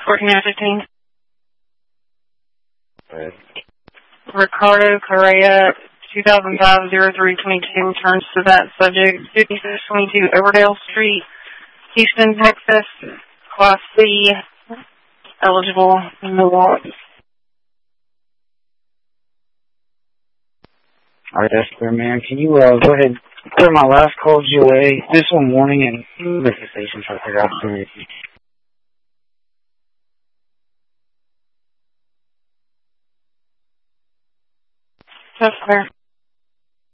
14-15. Right. Ricardo Correa, 2005-0322, returns to that subject, 5622 Overdale Street, Houston, Texas, Class C, eligible, no warrants. All right, that's clear, man. Can you go ahead and clear my last call GOA this one morning and make the station try to figure out the That's clear.